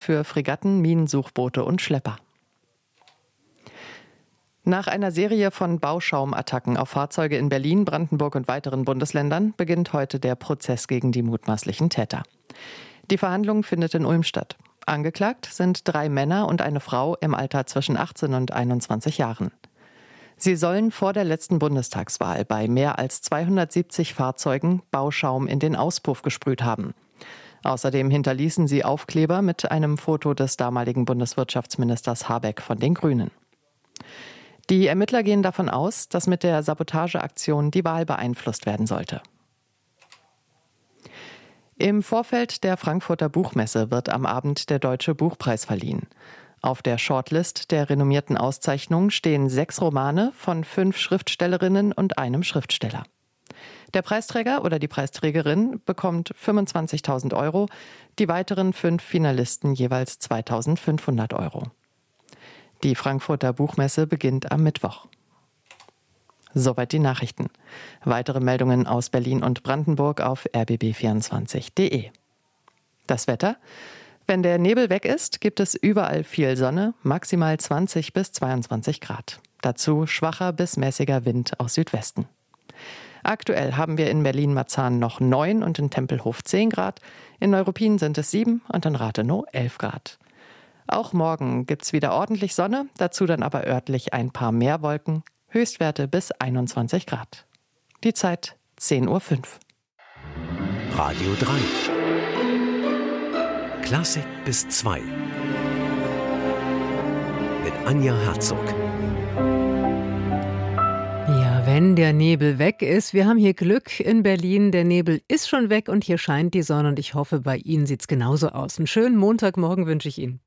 für Fregatten, Minensuchboote und Schlepper. Nach einer Serie von Bauschaumattacken auf Fahrzeuge in Berlin, Brandenburg und weiteren Bundesländern beginnt heute der Prozess gegen die mutmaßlichen Täter. Die Verhandlung findet in Ulm statt. Angeklagt sind 3 Männer und eine Frau im Alter zwischen 18 und 21 Jahren. Sie sollen vor der letzten Bundestagswahl bei mehr als 270 Fahrzeugen Bauschaum in den Auspuff gesprüht haben. Außerdem hinterließen sie Aufkleber mit einem Foto des damaligen Bundeswirtschaftsministers Habeck von den Grünen. Die Ermittler gehen davon aus, dass mit der Sabotageaktion die Wahl beeinflusst werden sollte. Im Vorfeld der Frankfurter Buchmesse wird am Abend der Deutsche Buchpreis verliehen. Auf der Shortlist der renommierten Auszeichnung stehen 6 Romane von 5 Schriftstellerinnen und einem Schriftsteller. Der Preisträger oder die Preisträgerin bekommt 25.000 €, die weiteren 5 Finalisten jeweils 2.500 €. Die Frankfurter Buchmesse beginnt am Mittwoch. Soweit die Nachrichten. Weitere Meldungen aus Berlin und Brandenburg auf rbb24.de. Das Wetter? Wenn der Nebel weg ist, gibt es überall viel Sonne, maximal 20 bis 22 Grad. Dazu schwacher bis mäßiger Wind aus Südwesten. Aktuell haben wir in Berlin-Marzahn noch 9 und in Tempelhof 10 Grad. In Neuruppin sind es 7 und in Rathenow 11 Grad. Auch morgen gibt's wieder ordentlich Sonne, dazu dann aber örtlich ein paar mehr Wolken. Höchstwerte bis 21 Grad. Die Zeit 10:05 Uhr. Radio 3. Klassik bis 2. Mit Anja Herzog. Ja, wenn der Nebel weg ist. Wir haben hier Glück in Berlin. Der Nebel ist schon weg und hier scheint die Sonne. Und ich hoffe, bei Ihnen sieht's genauso aus. Einen schönen Montagmorgen wünsche ich Ihnen.